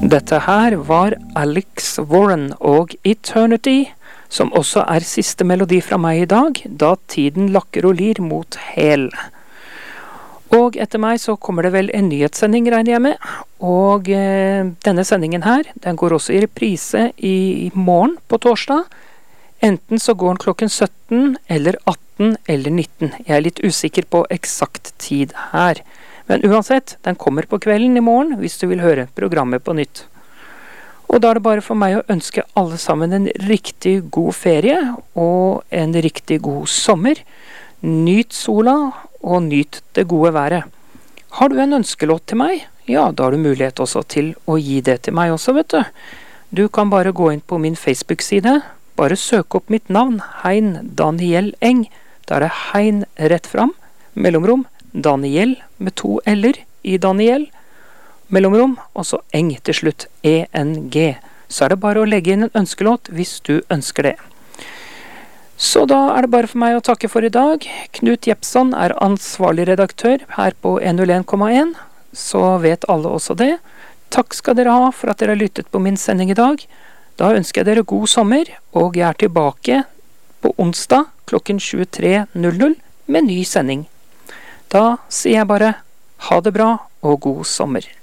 Dette her var Alex Warren og Eternity, som også er siste melodi fra meg i dag, da tiden lakker og lir mot hel. Og etter meg så kommer det vel en nyhetssending, regner jeg med, og denne sendingen her, den går også i reprise i morgen på torsdag. Enten så går den klokken 17, eller 18, eller 19. Jeg er litt usikker på eksakt tid her. Men uansett, den kommer på kvelden i morgen, hvis du vil høre programmet på nytt. Og da er det bare for meg å ønske alle sammen en riktig god ferie, og en riktig god sommer. Nyt sola, og nyt det gode været. Har du en ønskelåt til meg? Ja, da har du mulighet også til å gi det til meg også, vet du. Du kan bare gå inn på min Facebook-side, bare søk opp mitt navn, Hein Daniel Eng. Da er det Hein rett fram, mellomrom, Daniel med 2 L-er i Daniel, mellomrom, og så Eng til slutt, E-N-G. Så er det bare å legge inn en ønskelåt hvis du ønsker det. Så da er det bare for meg å takke for i dag. Knut Jepson er ansvarlig redaktør her på 101,1, så vet alle også det. Takk skal dere ha for at dere har lyttet på min sending i dag. Da ønsker jeg dere god sommer, og jeg er tilbake på onsdag klokken 23:00 med ny sending. Da sier jeg bare ha det bra og god sommer.